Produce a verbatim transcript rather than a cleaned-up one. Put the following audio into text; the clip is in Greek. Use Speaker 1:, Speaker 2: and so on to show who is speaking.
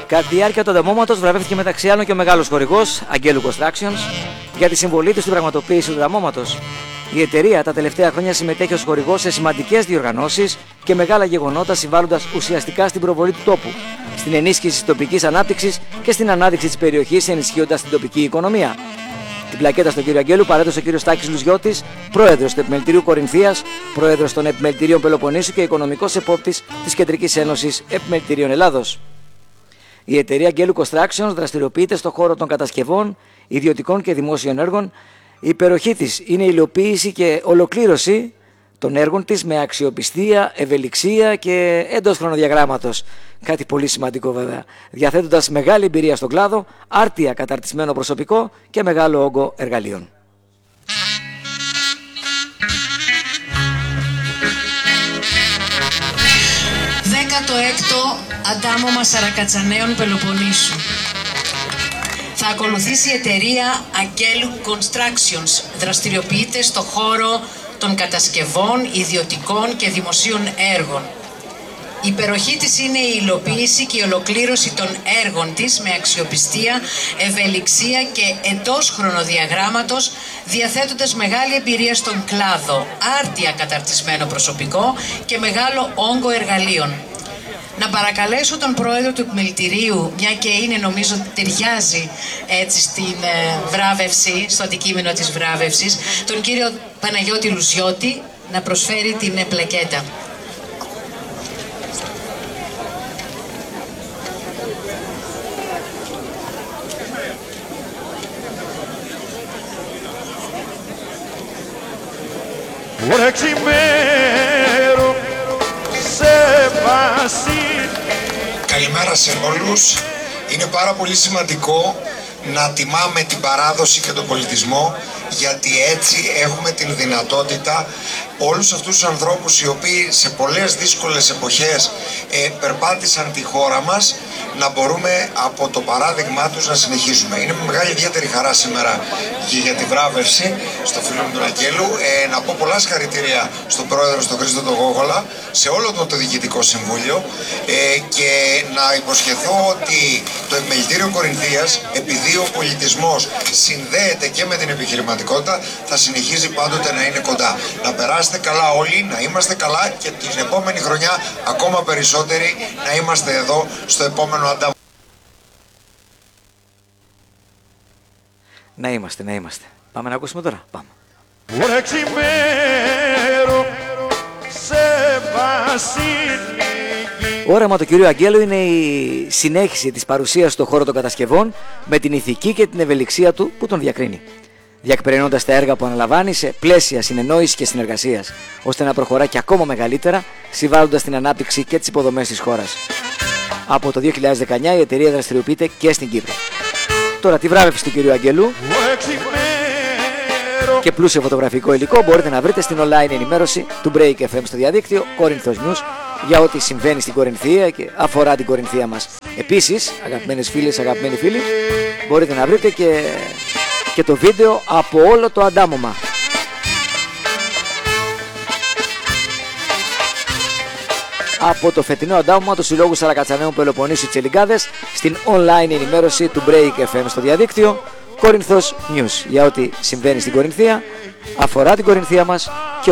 Speaker 1: Κατά τη διάρκεια του ανταμώματος βραβεύτηκε μεταξύ άλλων και ο μεγάλος χορηγός Αγγέλου Constructions για τη συμβολή του στην πραγματοποίηση του ανταμώματος. Η εταιρεία τα τελευταία χρόνια συμμετέχει ως χορηγός σε σημαντικές διοργανώσεις και μεγάλα γεγονότα, συμβάλλοντας ουσιαστικά στην προβολή του τόπου, στην ενίσχυση της τοπικής ανάπτυξης και στην ανάδειξη της περιοχής, ενισχύοντας την τοπική οικονομία. Την πλακέτα στον κύριο Αγγέλου παρέδωσε ο κύριος Τάκης Λουζιώτης, πρόεδρος του Επιμελητηρίου Κορινθίας, πρόεδρος των Επιμελητηρίων Πελοποννήσου και οικονομικός επόπτης της Κεντρικής Ένωσης Επιμελητηρίων Ελλάδος. Η εταιρεία Αγγέλου Constructions δραστηριοποιείται στον χώρο των κατασκευών, ιδιωτικών και δημόσιων έργων. Η υπεροχή της είναι η υλοποίηση και ολοκλήρωση των έργων της με αξιοπιστία, ευελιξία και εντός χρονοδιαγράμματος. Κάτι πολύ σημαντικό βέβαια, διαθέτοντας μεγάλη εμπειρία στον κλάδο, άρτια καταρτισμένο προσωπικό και μεγάλο όγκο εργαλείων.
Speaker 2: δέκατο έκτο Αντάμωμα Σαρακατσανέων Πελοποννήσου. Θα ακολουθήσει η εταιρεία Αγγέλου Constructions. Δραστηριοποιείται στο χώρο των κατασκευών, ιδιωτικών και δημοσίων έργων. Η υπεροχή της είναι η υλοποίηση και η ολοκλήρωση των έργων της με αξιοπιστία, ευελιξία και εντός χρονοδιαγράμματος, διαθέτοντας μεγάλη εμπειρία στον κλάδο, άρτια καταρτισμένο προσωπικό και μεγάλο όγκο εργαλείων. Να παρακαλέσω τον πρόεδρο του επιμελητηρίου, μια και είναι νομίζω ταιριάζει έτσι στην ε, βράβευση, στο αντικείμενο της βράβευσης, τον κύριο Παναγιώτη Λουζιώτη, να προσφέρει την ε, πλακέτα.
Speaker 3: Καλημέρα σε όλους. Είναι πάρα πολύ σημαντικό να τιμάμε την παράδοση και τον πολιτισμό, γιατί έτσι έχουμε την δυνατότητα όλους αυτούς τους ανθρώπους οι οποίοι σε πολλές δύσκολες εποχές ε, περπάτησαν τη χώρα μας, να μπορούμε από το παράδειγμά τους να συνεχίσουμε. Είναι με μεγάλη ιδιαίτερη χαρά σήμερα για τη βράβευση στο φίλο μου τον Αγγέλου. Ε, να πω πολλά συγχαρητήρια στον πρόεδρο, στον Χρήστο τον Γόγολα, σε όλο το, το Διοικητικό Συμβούλιο ε, και να υποσχεθώ ότι το Επιμελητήριο Κορινθίας, επειδή ο πολιτισμός συνδέεται και με την επιχειρηματικότητα, θα συνεχίζει πάντοτε να είναι κοντά. Να περάσετε καλά όλοι, να είμαστε καλά και την επόμενη χρονιά ακόμα περισσότεροι να είμαστε εδώ στο επόμενο αντάμωμα.
Speaker 1: Να είμαστε, να είμαστε. Πάμε να ακούσουμε τώρα. Πάμε. Όραμα του κυρίου Αγγέλου είναι η συνέχιση της παρουσίας στον χώρο των κατασκευών με την ηθική και την ευελιξία του που τον διακρίνει, διακπεραιώνοντας τα έργα που αναλαμβάνει σε πλαίσια συνεννόησης και συνεργασίας, ώστε να προχωρά και ακόμα μεγαλύτερα, συμβάλλοντας στην ανάπτυξη και τις υποδομές της χώρας. Από το δύο χιλιάδες δεκαεννιά η εταιρεία δραστηριοποιείται και στην Κύπρο. Τώρα τη βράβευση του κυρίου Αγγελού και πλούσιο φωτογραφικό υλικό μπορείτε να βρείτε στην online ενημέρωση του Break εφ εμ στο διαδίκτυο Corinthos News για ό,τι συμβαίνει στην Κορινθία και αφορά την Κορινθία μας. Επίσης, αγαπημένες φίλες, αγαπημένοι φίλοι, μπορείτε να βρείτε και, και το βίντεο από όλο το αντάμωμα. Από το φετινό αντάμωμα του Συλλόγου Σαρακατσανέων Πελοποννήσου Τσελιγκάδες στην online ενημέρωση του Break εφ εμ στο διαδίκτυο Corinthos News για ό,τι συμβαίνει στην Κορινθία, αφορά την Κορινθία μας και